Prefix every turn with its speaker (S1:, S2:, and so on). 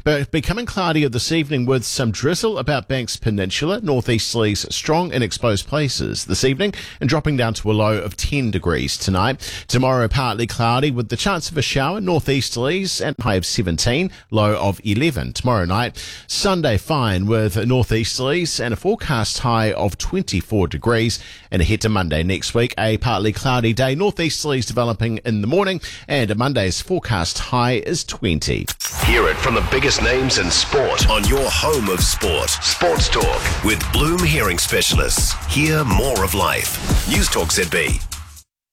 S1: But becoming cloudier this evening with some drizzle about Banks Peninsula, northeasterlies strong in exposed places this evening and dropping down to a low of 10 degrees tonight. Tomorrow partly cloudy with the chance of a shower, northeasterlies and high of 17, low of 11. Tomorrow night, Sunday fine with northeasterlies and a forecast high of 24 degrees. And ahead to Monday next week, a partly cloudy day, northeasterlies developing in the morning, and Monday's forecast high is 20.
S2: Hear it from the biggest names in sport on your home of sport. Sports Talk with Bloom Hearing Specialists. Hear more of life. News Talk ZB.